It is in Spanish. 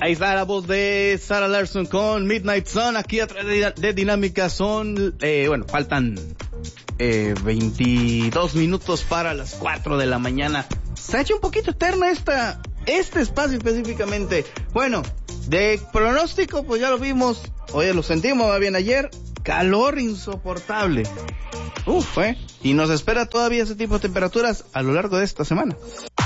Ahí está la voz de Sarah Larson con Midnight Sun, aquí a través de Dinámica. Faltan 22 minutos para las 4 de la mañana. Se ha hecho un poquito eterna este espacio específicamente. Bueno, de pronóstico, pues ya lo vimos, oye, lo sentimos bien ayer, calor insoportable. Y nos espera todavía ese tipo de temperaturas a lo largo de esta semana.